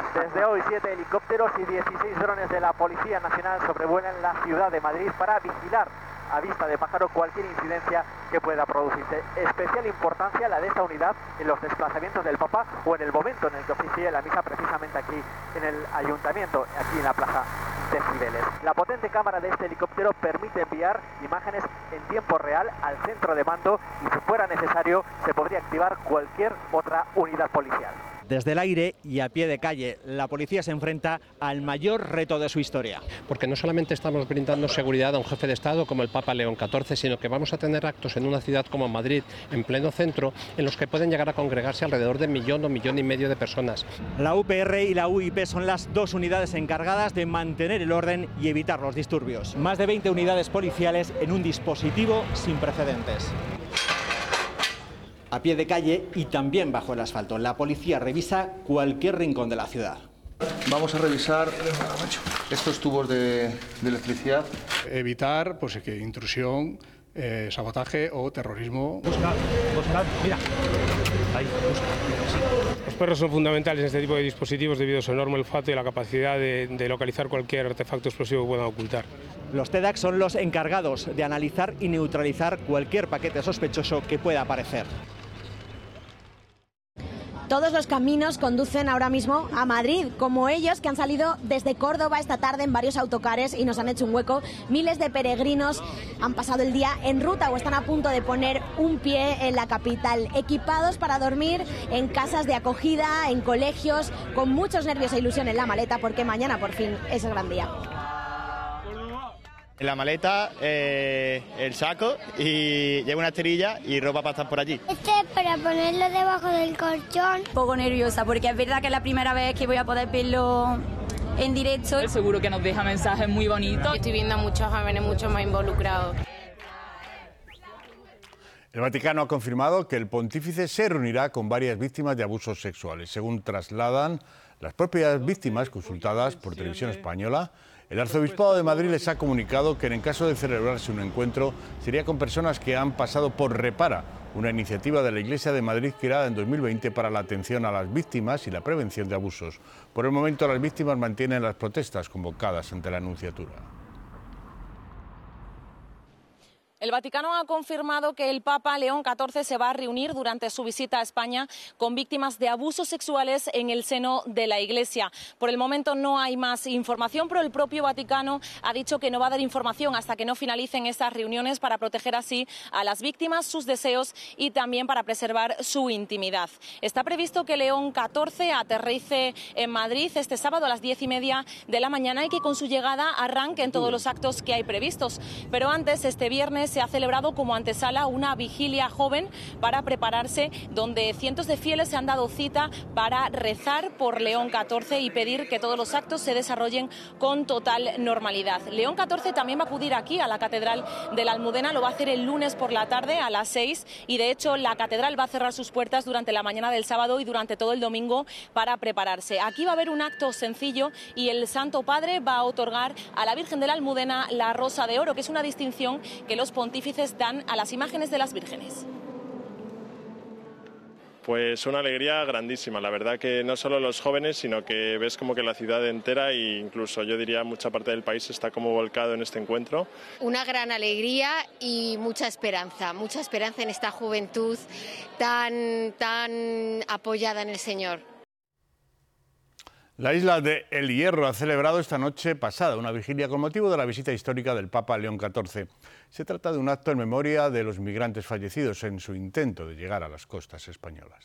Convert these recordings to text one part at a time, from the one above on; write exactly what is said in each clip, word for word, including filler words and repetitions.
Desde hoy, siete helicópteros y dieciséis drones de la Policía Nacional sobrevuelan la ciudad de Madrid para vigilar a vista de pájaro cualquier incidencia que pueda producirse. Especial importancia la de esta unidad en los desplazamientos del Papa o en el momento en el que oficie la misa precisamente aquí en el Ayuntamiento, aquí en la Plaza de Cibeles. La potente cámara de este helicóptero permite enviar imágenes en tiempo real al centro de mando y si fuera necesario se podría activar cualquier otra unidad policial. Desde el aire y a pie de calle, la policía se enfrenta al mayor reto de su historia. Porque no solamente estamos brindando seguridad a un jefe de Estado como el Papa León catorce, sino que vamos a tener actos en una ciudad como Madrid, en pleno centro, en los que pueden llegar a congregarse alrededor de un millón o millón y medio de personas. La U P R y la U I P son las dos unidades encargadas de mantener el orden y evitar los disturbios. Más de veinte unidades policiales en un dispositivo sin precedentes. A pie de calle y también bajo el asfalto, la policía revisa cualquier rincón de la ciudad. Vamos a revisar estos tubos de, de electricidad. Evitar pues, que intrusión, eh, sabotaje o terrorismo. Busca, busca, mira. Ahí, busca. Sí. Los perros son fundamentales en este tipo de dispositivos debido a su enorme olfato y la capacidad de, de localizar cualquier artefacto explosivo que puedan ocultar. Los TEDx son los encargados de analizar y neutralizar cualquier paquete sospechoso que pueda aparecer. Todos los caminos conducen ahora mismo a Madrid, como ellos que han salido desde Córdoba esta tarde en varios autocares y nos han hecho un hueco. Miles de peregrinos han pasado el día en ruta o están a punto de poner un pie en la capital, equipados para dormir en casas de acogida, en colegios, con muchos nervios e ilusión en la maleta porque mañana por fin es el gran día. En la maleta, eh, el saco y llevo una esterilla y ropa para estar por allí. Este es para ponerlo debajo del colchón. Un poco nerviosa porque es verdad que es la primera vez que voy a poder verlo en directo. Seguro que nos deja mensajes muy bonitos. Estoy viendo a muchos jóvenes mucho más involucrados. El Vaticano ha confirmado que el pontífice se reunirá con varias víctimas de abusos sexuales. Según trasladan las propias víctimas consultadas por Televisión Española, el Arzobispado de Madrid les ha comunicado que en caso de celebrarse un encuentro sería con personas que han pasado por Repara, una iniciativa de la Iglesia de Madrid creada en dos mil veinte para la atención a las víctimas y la prevención de abusos. Por el momento las víctimas mantienen las protestas convocadas ante la Nunciatura. El Vaticano ha confirmado que el Papa León catorce se va a reunir durante su visita a España con víctimas de abusos sexuales en el seno de la Iglesia. Por el momento no hay más información, pero el propio Vaticano ha dicho que no va a dar información hasta que no finalicen estas reuniones para proteger así a las víctimas, sus deseos y también para preservar su intimidad. Está previsto que León catorce aterrice en Madrid este sábado a las diez y media de la mañana y que con su llegada arranquen todos los actos que hay previstos. Pero antes, este viernes, se ha celebrado como antesala una vigilia joven para prepararse, donde cientos de fieles se han dado cita para rezar por León catorce y pedir que todos los actos se desarrollen con total normalidad. León catorce también va a acudir aquí a la Catedral de la Almudena, lo va a hacer el lunes por la tarde a las seis y de hecho la catedral va a cerrar sus puertas durante la mañana del sábado y durante todo el domingo para prepararse. Aquí va a haber un acto sencillo y el Santo Padre va a otorgar a la Virgen de la Almudena la Rosa de Oro, que es una distinción que los pontífices dan a las imágenes de las vírgenes. Pues una alegría grandísima, la verdad que no solo los jóvenes, sino que ves como que la ciudad entera e incluso yo diría mucha parte del país está como volcado en este encuentro. Una gran alegría y mucha esperanza, mucha esperanza en esta juventud tan, tan apoyada en el Señor. La isla de El Hierro ha celebrado esta noche pasada una vigilia con motivo de la visita histórica del Papa León catorce. Se trata de un acto en memoria de los migrantes fallecidos en su intento de llegar a las costas españolas.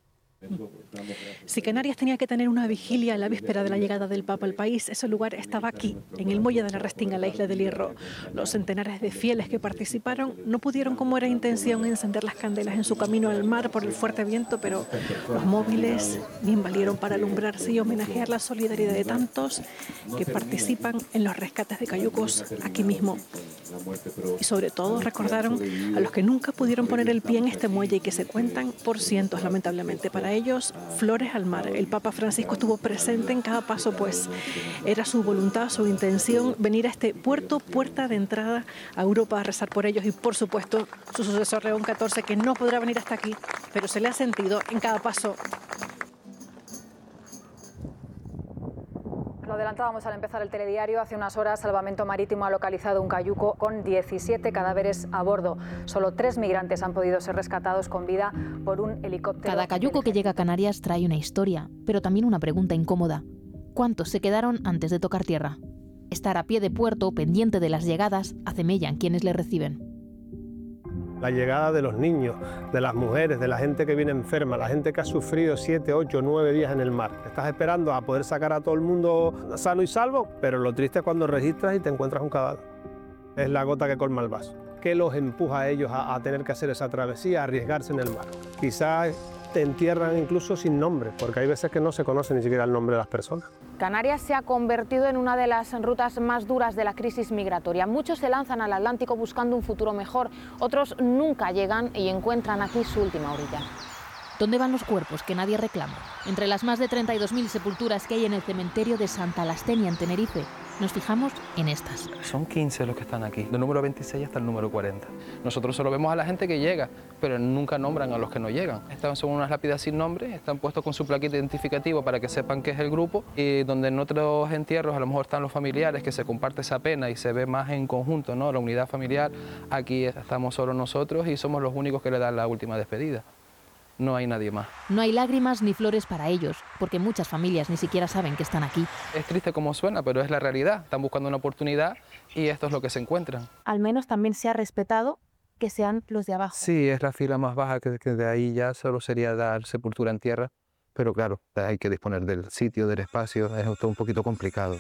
Si Canarias tenía que tener una vigilia a la víspera de la llegada del Papa al país, ese lugar estaba aquí, en el muelle de la Restinga, la isla del Hierro. Los centenares de fieles que participaron no pudieron, como era intención, encender las candelas en su camino al mar por el fuerte viento, pero los móviles bien valieron para alumbrarse y homenajear la solidaridad de tantos que participan en los rescates de cayucos aquí mismo. Y sobre todo recordaron a los que nunca pudieron poner el pie en este muelle y que se cuentan por cientos, lamentablemente. Para ellos, flores al mar. El Papa Francisco estuvo presente en cada paso, pues era su voluntad, su intención venir a este puerto, puerta de entrada a Europa, a rezar por ellos y, por supuesto, su sucesor León catorce, que no podrá venir hasta aquí, pero se le ha sentido en cada paso. adelantábamos al empezar el telediario, hace unas horas Salvamento Marítimo ha localizado un cayuco con diecisiete cadáveres a bordo. Solo tres migrantes han podido ser rescatados con vida por un helicóptero. Cada cayuco que llega a Canarias trae una historia, pero también una pregunta incómoda. ¿Cuántos se quedaron antes de tocar tierra? Estar a pie de puerto, pendiente de las llegadas, hace mella en quienes le reciben. La llegada de los niños, de las mujeres, de la gente que viene enferma, la gente que ha sufrido siete, ocho, nueve días en el mar. Estás esperando a poder sacar a todo el mundo sano y salvo, pero lo triste es cuando registras y te encuentras un cadáver. Es la gota que colma el vaso. ¿Qué los empuja a ellos a, a tener que hacer esa travesía, a arriesgarse en el mar? Quizás te entierran incluso sin nombre, porque hay veces que no se conoce ni siquiera el nombre de las personas. Canarias se ha convertido en una de las rutas más duras de la crisis migratoria. Muchos se lanzan al Atlántico buscando un futuro mejor, otros nunca llegan y encuentran aquí su última orilla. ¿Dónde van los cuerpos que nadie reclama? Entre las más de treinta y dos mil sepulturas que hay en el cementerio de Santa Lastenia, en Tenerife, nos fijamos en estas. Son quince los que están aquí, del número veintiséis hasta el número cuarenta. Nosotros solo vemos a la gente que llega, pero nunca nombran a los que no llegan. Estas son unas lápidas sin nombre, están puestos con su plaquita identificativa para que sepan que es el grupo, y donde en otros entierros a lo mejor están los familiares, que se comparte esa pena y se ve más en conjunto, ¿no? La unidad familiar. Aquí estamos solo nosotros y somos los únicos que le dan la última despedida. No hay nadie más. No hay lágrimas ni flores para ellos, porque muchas familias ni siquiera saben que están aquí. Es triste como suena, pero es la realidad. Están buscando una oportunidad y esto es lo que se encuentran. Al menos también se ha respetado que sean los de abajo. Sí, es la fila más baja, que, que de ahí ya solo sería dar sepultura en tierra, pero claro, hay que disponer del sitio, del espacio, es todo un poquito complicado.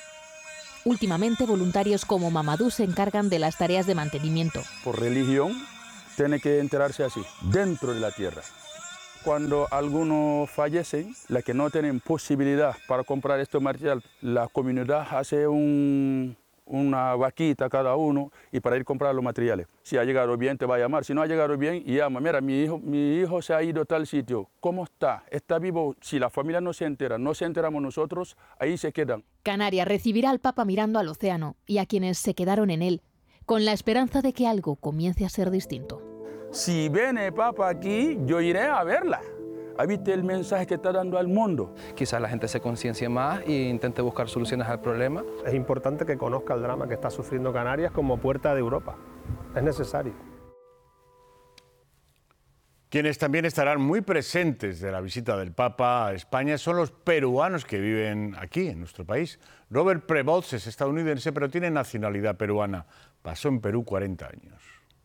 Últimamente, voluntarios como Mamadou se encargan de las tareas de mantenimiento. Por religión, tiene que enterrarse así, dentro de la tierra. Cuando algunos fallecen, las que no tienen posibilidad para comprar este material, la comunidad hace un, una vaquita cada uno y para ir a comprar los materiales. Si ha llegado bien, te va a llamar. Si no ha llegado bien, llama. Mira, mi hijo, mi hijo se ha ido a tal sitio. ¿Cómo está? ¿Está vivo? Si la familia no se entera, no se enteramos nosotros, ahí se quedan. Canarias recibirá al Papa mirando al océano y a quienes se quedaron en él, con la esperanza de que algo comience a ser distinto. Si viene Papa aquí, yo iré a verla. ¿Viste el mensaje que está dando al mundo? Quizás la gente se conciencie más e intente buscar soluciones al problema. Es importante que conozca el drama que está sufriendo Canarias como puerta de Europa. Es necesario. Quienes también estarán muy presentes de la visita del Papa a España son los peruanos que viven aquí, en nuestro país. Robert Prevost es estadounidense, pero tiene nacionalidad peruana. Pasó en Perú cuarenta años.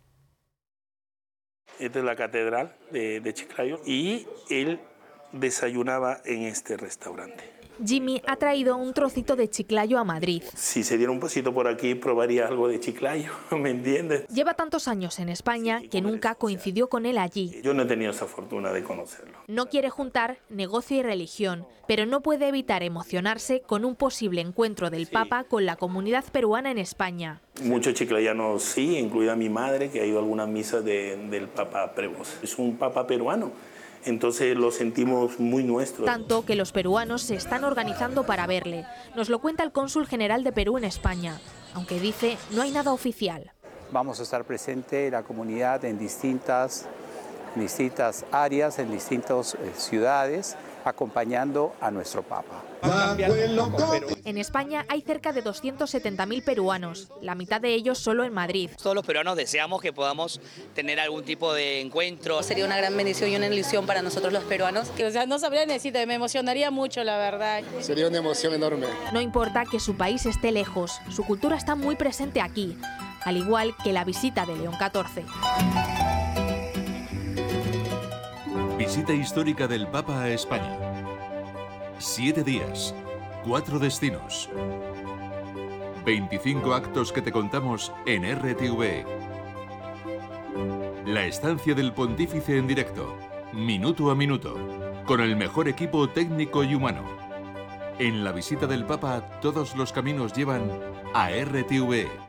Esta es la catedral de, de Chiclayo y él desayunaba en este restaurante. Jimmy ha traído un trocito de Chiclayo a Madrid. Si se diera un pasito por aquí, probaría algo de Chiclayo, ¿me entiendes? Lleva tantos años en España que nunca coincidió con él allí. Yo no he tenido esa fortuna de conocerlo. No quiere juntar negocio y religión, pero no puede evitar emocionarse con un posible encuentro del sí. Papa con la comunidad peruana en España. Muchos chiclayanos sí, incluida mi madre, que ha ido a algunas misas de, del Papa Prevost. Es un Papa peruano. Entonces lo sentimos muy nuestro. Tanto que los peruanos se están organizando para verle. Nos lo cuenta el cónsul general de Perú en España, aunque dice no hay nada oficial. Vamos a estar presente la comunidad en distintas, en distintas áreas, en distintas eh, ciudades, acompañando a nuestro Papa. En España hay cerca de doscientos setenta mil peruanos, la mitad de ellos solo en Madrid. Todos los peruanos deseamos que podamos tener algún tipo de encuentro. Sería una gran bendición y una ilusión para nosotros los peruanos. O sea, no sabría decirte, me emocionaría mucho, la verdad. Sería una emoción enorme. No importa que su país esté lejos, su cultura está muy presente aquí, al igual que la visita de León catorce. Visita histórica del Papa a España. Siete días, cuatro destinos. veinticinco actos que te contamos en R T V E. La estancia del Pontífice en directo, minuto a minuto, con el mejor equipo técnico y humano. En la visita del Papa, todos los caminos llevan a R T V E.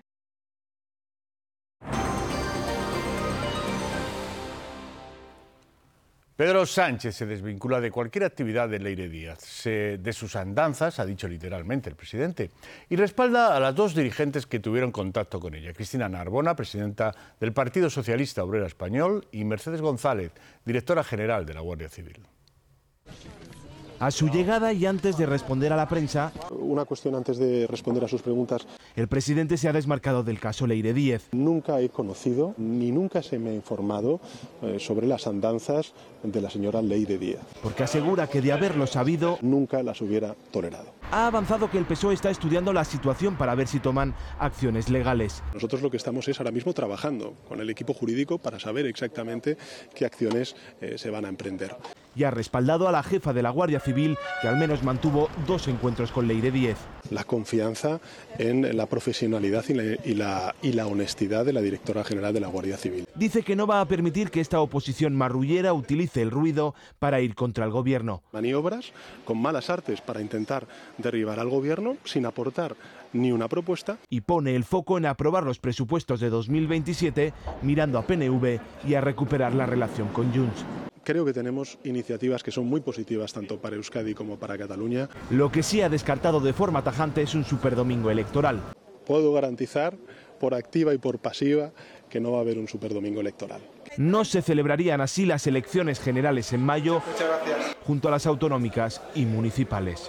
Pedro Sánchez se desvincula de cualquier actividad de Leire Díaz, se, de sus andanzas, ha dicho literalmente el presidente, y respalda a las dos dirigentes que tuvieron contacto con ella, Cristina Narbona, presidenta del Partido Socialista Obrero Español, y Mercedes González, directora general de la Guardia Civil. A su llegada y antes de responder a la prensa, una cuestión antes de responder a sus preguntas. El presidente se ha desmarcado del caso Leire Díez. Nunca he conocido ni nunca se me ha informado eh, sobre las andanzas de la señora Leire Díez. Porque asegura que de haberlo sabido, nunca las hubiera tolerado. Ha avanzado que el P S O E está estudiando la situación para ver si toman acciones legales. Nosotros lo que estamos es ahora mismo trabajando con el equipo jurídico para saber exactamente qué acciones eh, se van a emprender. Y ha respaldado a la jefa de la Guardia Civil, que al menos mantuvo dos encuentros con Leire Díez. La confianza en la profesionalidad y la, y, la, y la honestidad de la directora general de la Guardia Civil. Dice que no va a permitir que esta oposición marrullera utilice el ruido para ir contra el gobierno. Maniobras con malas artes para intentar derribar al gobierno sin aportar ni una propuesta. Y pone el foco en aprobar los presupuestos de dos mil veintisiete, mirando a P N V y a recuperar la relación con Junts. Creo que tenemos iniciativas que son muy positivas tanto para Euskadi como para Cataluña. Lo que sí ha descartado de forma tajante es un superdomingo electoral. Puedo garantizar, por activa y por pasiva, que no va a haber un superdomingo electoral. No se celebrarían así las elecciones generales en mayo, junto a las autonómicas y municipales.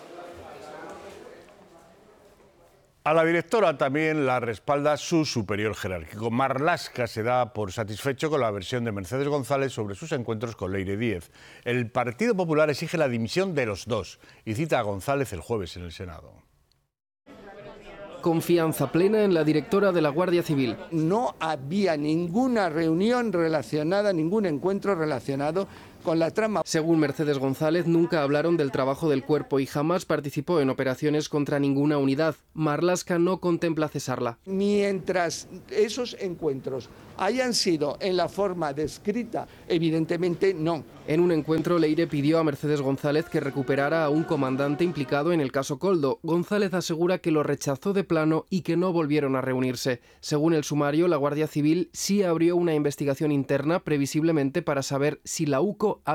A la directora también la respalda su superior jerárquico. Marlaska se da por satisfecho con la versión de Mercedes González sobre sus encuentros con Leire Díez. El Partido Popular exige la dimisión de los dos y cita a González el jueves en el Senado. Confianza plena en la directora de la Guardia Civil. No había ninguna reunión relacionada, ningún encuentro relacionado con la trama. Según Mercedes González, nunca hablaron del trabajo del cuerpo y jamás participó en operaciones contra ninguna unidad. Marlaska no contempla cesarla. Mientras esos encuentros hayan sido en la forma descrita, evidentemente no. En un encuentro, Leire pidió a Mercedes González que recuperara a un comandante implicado en el caso Koldo. González asegura que lo rechazó de plano y que no volvieron a reunirse. Según el sumario, la Guardia Civil sí abrió una investigación interna, previsiblemente para saber si la U C O